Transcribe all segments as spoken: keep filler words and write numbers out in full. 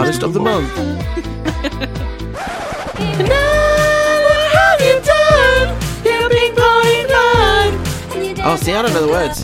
Artist of the Month. Oh, see, I don't know the words.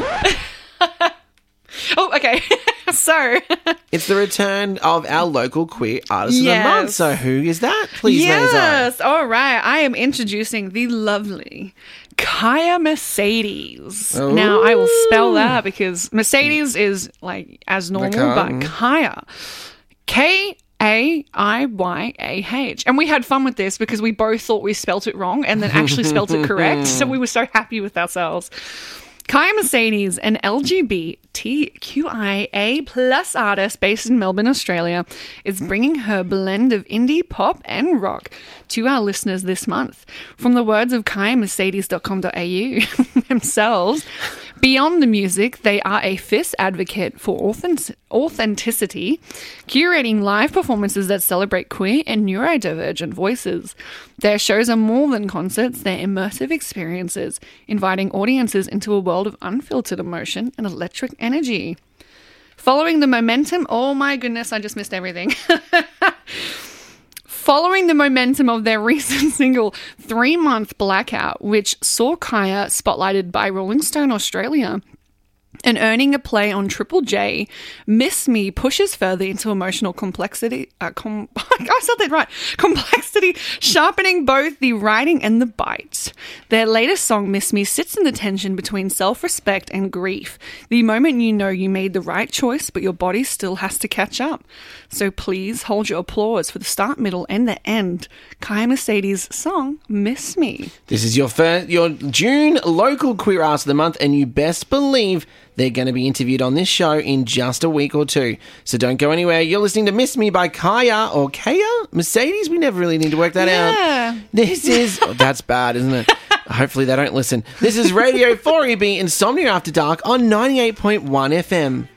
Oh, okay. So, it's the return of our local queer artist Yes. of the month. So who is that? Please, yes, all right. I am introducing the lovely Kaya Mercedes. Ooh. Now, I will spell that because Mercedes is like as normal, car, but mm. Kaya, K A I Y A H. And we had fun with this because we both thought we spelt it wrong and then actually spelt it correct. So we were so happy with ourselves. Kaya Mercedes, an L G B T Q I A plus artist based in Melbourne, Australia, is bringing her blend of indie pop and rock to our listeners this month. From the words of kaya mercedes dot com dot a u themselves, beyond the music, they are a fierce advocate for authentic- authenticity, curating live performances that celebrate queer and neurodivergent voices. Their shows are more than concerts, they're immersive experiences, inviting audiences into a world of unfiltered emotion and electric energy. Following the momentum, oh my goodness, I just missed everything. Following the momentum of their recent single, Three Month Blackout, which saw Kaya spotlighted by Rolling Stone Australia and earning a play on Triple J, Miss Me pushes further into emotional complexity. Uh, com- I said that right. Complexity, sharpening both the writing and the bite. Their latest song, Miss Me, sits in the tension between self-respect and grief. The moment you know you made the right choice, but your body still has to catch up. So please hold your applause for the start, middle, and the end. Kaya Mercedes' song, Miss Me. This is your first, your June local queer artist of the month, and you best believe they're going to be interviewed on this show in just a week or two. So don't go anywhere. You're listening to Miss Me by Kaya or Kaya Mercedes. We never really need to work that Yeah. out. This is... Oh, that's bad, isn't it? Hopefully they don't listen. This is Radio four E B Insomnia After Dark on ninety-eight point one F M.